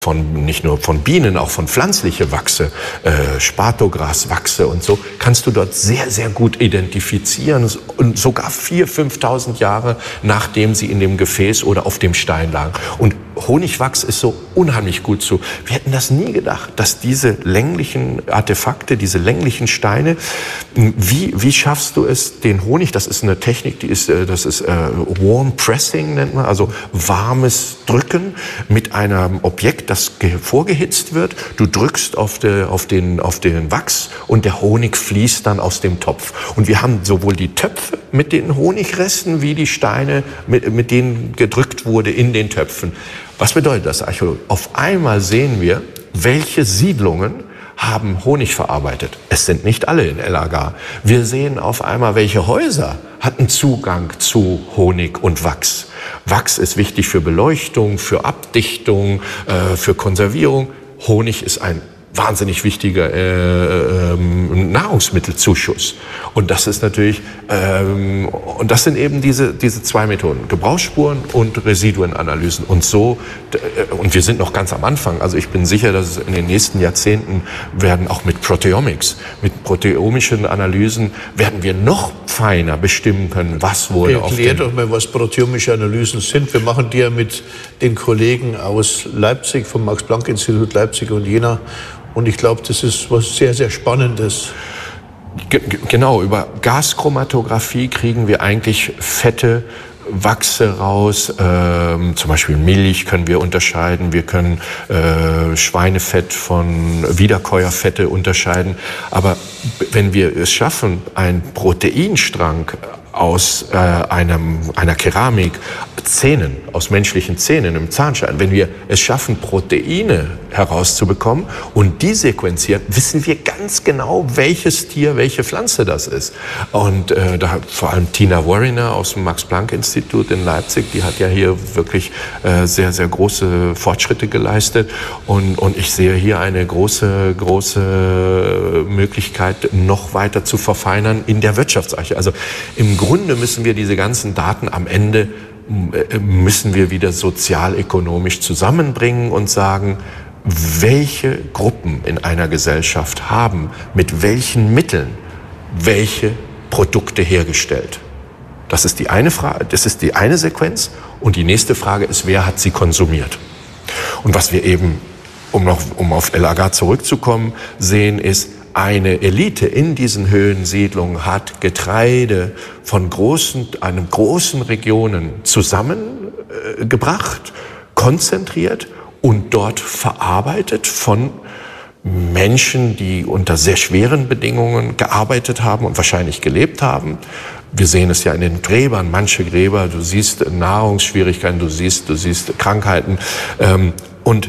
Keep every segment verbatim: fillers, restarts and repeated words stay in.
von nicht nur von Bienen, auch von pflanzliche Wachse, äh, Spatograswachse und so, kannst du dort sehr, sehr gut identifizieren und sogar viertausend, fünftausend Jahre, nachdem sie in dem Gefäß oder auf dem Stein lagen. Und Honigwachs ist so unheimlich gut zu. Wir hätten das nie gedacht, dass diese länglichen Artefakte, diese länglichen Steine, wie, wie schaffst du es, den Honig, das ist eine Technik, die ist, das ist äh, Warm Pressing, nennt man, also warmes Drücken mit einem Objekt, das vorgehitzt wird. Du drückst auf, de, auf, den, auf den Wachs und der Honig fließt dann aus dem Topf. Und wir haben sowohl die Töpfe mit den Honigresten wie die Steine, mit, mit denen gedrückt wurde in den Töpfen. Was bedeutet das, Archäologen? Auf einmal sehen wir, welche Siedlungen haben Honig verarbeitet. Es sind nicht alle in El Agar. Wir sehen auf einmal, welche Häuser hatten Zugang zu Honig und Wachs. Wachs ist wichtig für Beleuchtung, für Abdichtung, äh, für Konservierung. Honig ist ein wahnsinnig wichtiger äh, ähm, Nahrungsmittelzuschuss. Und das ist natürlich, ähm, und das sind eben diese, diese zwei Methoden, Gebrauchsspuren und Residuenanalysen. Und so, äh, und wir sind noch ganz am Anfang, also ich bin sicher, dass es in den nächsten Jahrzehnten werden auch mit Proteomics, mit proteomischen Analysen, werden wir noch feiner bestimmen können, was wurde auf Erklär doch mal, was proteomische Analysen sind. Wir machen die ja mit den Kollegen aus Leipzig, vom Max-Planck-Institut Leipzig und Jena. Und ich glaube, das ist was sehr, sehr Spannendes. G- genau, über Gaschromatographie kriegen wir eigentlich fette Wachse raus, ähm, zum Beispiel Milch können wir unterscheiden, wir können äh, Schweinefett von Wiederkäuerfette unterscheiden. Aber wenn wir es schaffen, einen Proteinstrang aus äh, einem, einer Keramik, Zähnen, aus menschlichen Zähnen im Zahnstein, wenn wir es schaffen, Proteine herauszubekommen und die sequenzieren, wissen wir ganz genau, welches Tier, welche Pflanze das ist. Und äh, da vor allem Tina Warriner aus dem Max-Planck-Institut in Leipzig, die hat ja hier wirklich äh, sehr, sehr große Fortschritte geleistet. Und, und ich sehe hier eine große, große Möglichkeit, noch weiter zu verfeinern in der Wirtschaftsarche. Also im Grunde müssen wir diese ganzen Daten am Ende müssen wir wieder sozialökonomisch zusammenbringen und sagen, welche Gruppen in einer Gesellschaft haben mit welchen Mitteln welche Produkte hergestellt. Das ist die eine Frage, das ist die eine Sequenz. Und die nächste Frage ist, wer hat sie konsumiert? Und was wir eben, um noch, um auf El Agar zurückzukommen, sehen, ist, eine Elite in diesen Höhensiedlungen hat Getreide von großen, einem großen Regionen zusammengebracht, konzentriert und dort verarbeitet von Menschen, die unter sehr schweren Bedingungen gearbeitet haben und wahrscheinlich gelebt haben. Wir sehen es ja in den Gräbern, manche Gräber, du siehst Nahrungsschwierigkeiten, du siehst, du siehst Krankheiten. Und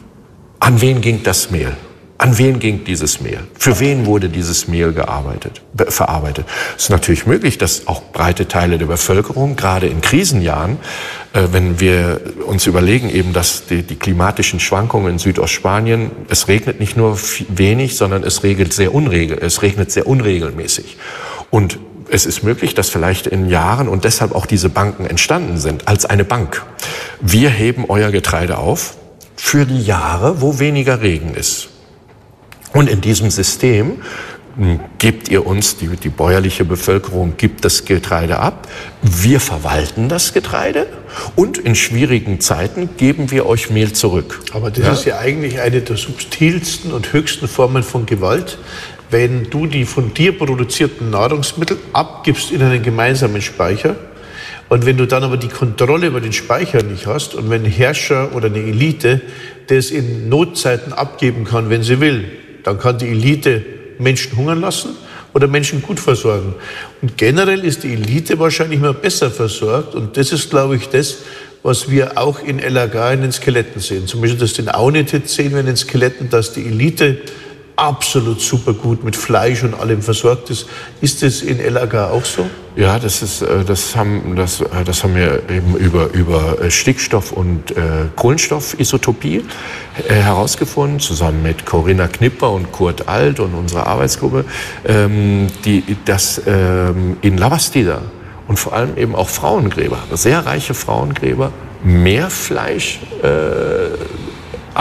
an wen ging das Mehl? An wen ging dieses Mehl? Für wen wurde dieses Mehl gearbeitet, verarbeitet? Es ist natürlich möglich, dass auch breite Teile der Bevölkerung, gerade in Krisenjahren, äh, wenn wir uns überlegen, eben, dass die, die klimatischen Schwankungen in Südostspanien, es regnet nicht nur wenig, sondern es regnet sehr unregel, es regnet sehr unregelmäßig. Und es ist möglich, dass vielleicht in Jahren und deshalb auch diese Banken entstanden sind, als eine Bank. Wir heben euer Getreide auf für die Jahre, wo weniger Regen ist. Und in diesem System gebt ihr uns, die, die bäuerliche Bevölkerung gibt das Getreide ab, wir verwalten das Getreide und in schwierigen Zeiten geben wir euch Mehl zurück. Aber das ja? ist ja eigentlich eine der subtilsten und höchsten Formen von Gewalt, wenn du die von dir produzierten Nahrungsmittel abgibst in einen gemeinsamen Speicher. Und wenn du dann aber die Kontrolle über den Speicher nicht hast und wenn ein Herrscher oder eine Elite das in Notzeiten abgeben kann, wenn sie will, dann kann die Elite Menschen hungern lassen oder Menschen gut versorgen. Und generell ist die Elite wahrscheinlich mal besser versorgt. Und das ist, glaube ich, das, was wir auch in El Agar in den Skeletten sehen. Zum Beispiel das den Aunetit sehen wir in den Skeletten, dass die Elite absolut super gut mit Fleisch und allem versorgt ist. Ist das in El Agar auch so? Ja, das ist, das haben, das, das haben wir eben über, über Stickstoff- und äh, Kohlenstoffisotopie äh, herausgefunden, zusammen mit Corinna Knipper und Kurt Alt und unserer Arbeitsgruppe, ähm, die, das ähm, in La Bastida und vor allem eben auch Frauengräber, sehr reiche Frauengräber, mehr Fleisch äh,